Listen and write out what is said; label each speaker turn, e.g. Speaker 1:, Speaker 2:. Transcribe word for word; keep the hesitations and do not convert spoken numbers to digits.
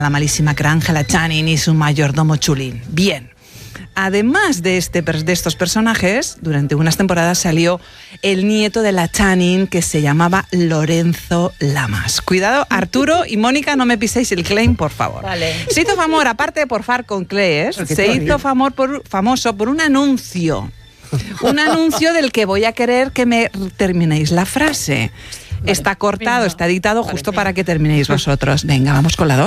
Speaker 1: la malísima Ángela Channing y su mayordomo Chulín. Bien. Además de, este, de estos personajes, durante unas temporadas salió el nieto de la Channing, que se llamaba Lorenzo Lamas. Cuidado, Arturo y Mónica, no me piséis el claim, por favor.
Speaker 2: Vale.
Speaker 1: Se hizo famoso, aparte de por far con Clees, se hizo famor por, famoso por un anuncio. Un anuncio del que voy a querer que me terminéis la frase. Vale. Está cortado, Venga. Está editado justo vale. para que terminéis vosotros. Venga, vamos con la dos.